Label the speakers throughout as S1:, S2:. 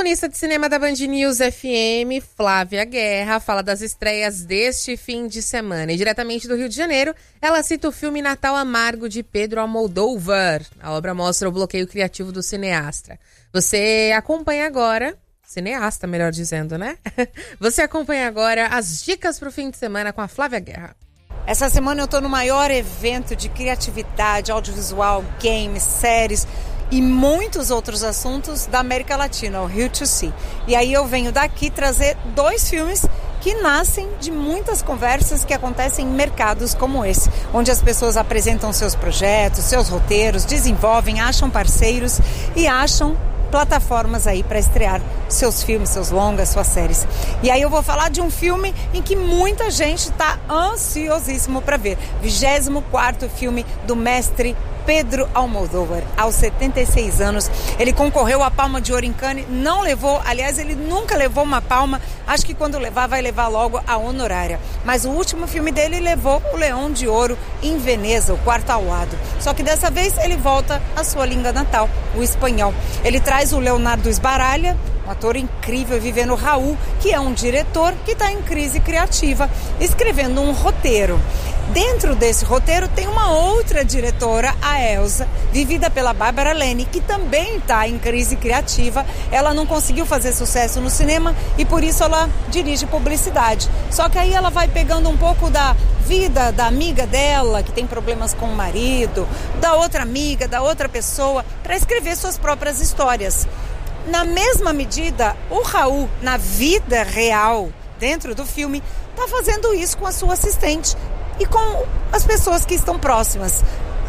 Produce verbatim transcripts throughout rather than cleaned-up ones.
S1: colunista de cinema da Band News F M, Flávia Guerra, fala das estreias deste fim de semana. E diretamente do Rio de Janeiro, ela cita o filme Natal Amargo, de Pedro Almodóvar. A obra mostra o bloqueio criativo do cineasta. Você acompanha agora... Cineasta, melhor dizendo, né? Você acompanha agora as dicas para o fim de semana com a Flávia Guerra.
S2: Essa semana eu estou no maior evento de criatividade, audiovisual, games, séries e muitos outros assuntos da América Latina, o Rio to See. E aí eu venho daqui trazer dois filmes que nascem de muitas conversas que acontecem em mercados como esse, onde as pessoas apresentam seus projetos, seus roteiros, desenvolvem, acham parceiros e acham plataformas aí para estrear seus filmes, seus longas, suas séries. E aí eu vou falar de um filme em que muita gente está ansiosíssimo para ver. vigésimo quarto filme do mestre Pedro Almodóvar, aos setenta e seis anos. Ele concorreu à Palma de Ouro em Cannes, não levou, aliás, ele nunca levou uma palma, acho que quando levar, vai levar logo a honorária. Mas o último filme dele levou o Leão de Ouro em Veneza, o Quarto ao Lado. Só que dessa vez ele volta à sua língua natal, o espanhol. Ele traz o Leonardo Sbaraglia, um ator incrível, vivendo Raul, que é um diretor que está em crise criativa, escrevendo um roteiro. Dentro desse roteiro tem uma outra diretora, a Elsa, vivida pela Bárbara Lene, que também está em crise criativa. Ela não conseguiu fazer sucesso no cinema e por isso ela dirige publicidade. Só que aí ela vai pegando um pouco da vida da amiga dela, que tem problemas com o marido, da outra amiga, da outra pessoa, para escrever suas próprias histórias. Na mesma medida, o Raul, na vida real, dentro do filme, está fazendo isso com a sua assistente e com as pessoas que estão próximas.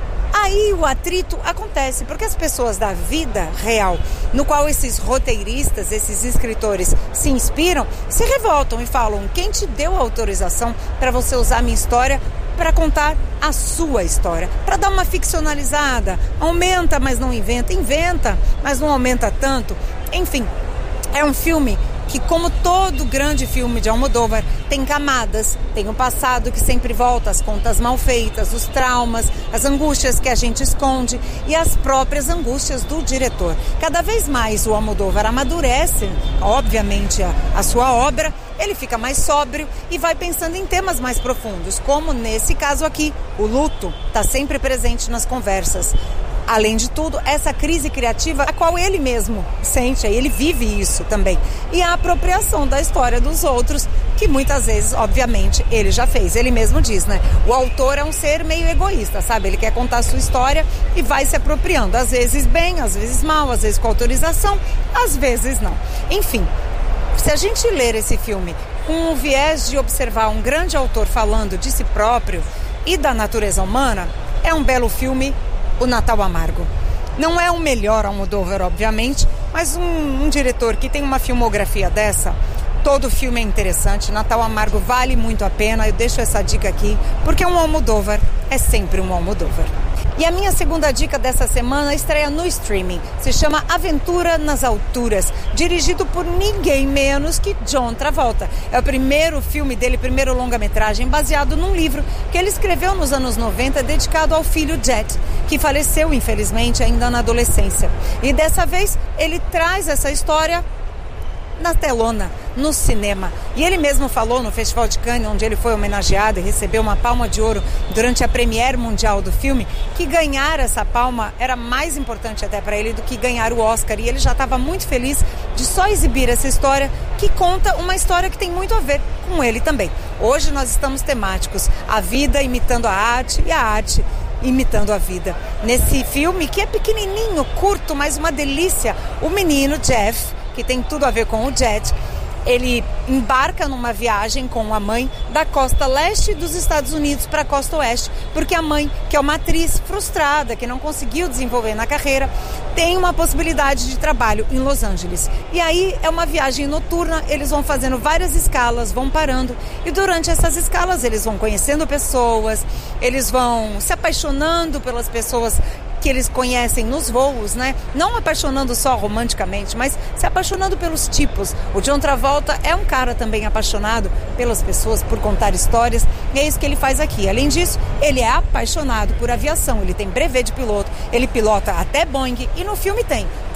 S2: Aí o atrito acontece, porque as pessoas da vida real, no qual esses roteiristas, esses escritores se inspiram, se revoltam e falam: quem te deu a autorização para você usar a minha história para contar a sua história, para dar uma ficcionalizada? Aumenta, mas não inventa, inventa, mas não aumenta tanto. Enfim, é um filme que, como todo grande filme de Almodóvar, tem camadas, tem o passado que sempre volta, as contas mal feitas, os traumas, as angústias que a gente esconde e as próprias angústias do diretor. Cada vez mais o Almodóvar amadurece, obviamente, a, a sua obra, ele fica mais sóbrio e vai pensando em temas mais profundos, como nesse caso aqui, o luto está sempre presente nas conversas. Além de tudo, essa crise criativa, a qual ele mesmo sente, ele vive isso também. E a apropriação da história dos outros, que muitas vezes, obviamente, ele já fez. Ele mesmo diz, né? O autor é um ser meio egoísta, sabe? Ele quer contar a sua história e vai se apropriando. Às vezes bem, às vezes mal, às vezes com autorização, às vezes não. Enfim, se a gente ler esse filme com o viés de observar um grande autor falando de si próprio e da natureza humana, é um belo filme, O Natal Amargo. Não é o melhor Almodóvar, obviamente, mas um, um diretor que tem uma filmografia dessa, todo filme é interessante. Natal Amargo vale muito a pena, eu deixo essa dica aqui, porque um Almodóvar é sempre um Almodóvar. E a minha segunda dica dessa semana estreia no streaming. Se chama Aventura nas Alturas, dirigido por ninguém menos que John Travolta. É o primeiro filme dele, primeiro longa-metragem, baseado num livro que ele escreveu nos anos noventa, dedicado ao filho Jet, que faleceu, infelizmente, ainda na adolescência. E dessa vez, ele traz essa história na telona, no cinema. E ele mesmo falou no Festival de Cannes, onde ele foi homenageado e recebeu uma palma de ouro durante a premiere mundial do filme, que ganhar essa palma era mais importante até para ele do que ganhar o Oscar. E ele já estava muito feliz de só exibir essa história, que conta uma história que tem muito a ver com ele também. Hoje nós estamos temáticos, a vida imitando a arte e a arte imitando a vida. Nesse filme, que é pequenininho, curto, mas uma delícia, o menino Jeff, que tem tudo a ver com o Jet, ele embarca numa viagem com a mãe da costa leste dos Estados Unidos para a costa oeste, porque a mãe, que é uma atriz frustrada, que não conseguiu desenvolver na carreira, tem uma possibilidade de trabalho em Los Angeles. E aí é uma viagem noturna, eles vão fazendo várias escalas, vão parando, e durante essas escalas eles vão conhecendo pessoas, eles vão se apaixonando pelas pessoas que eles conhecem nos voos, né? Não apaixonando só romanticamente, mas se apaixonando pelos tipos. O John Travolta é um cara também apaixonado pelas pessoas, por contar histórias, e é isso que ele faz aqui. Além disso, ele é apaixonado por aviação, ele tem brevet de piloto, ele pilota até Boeing, e no filme tem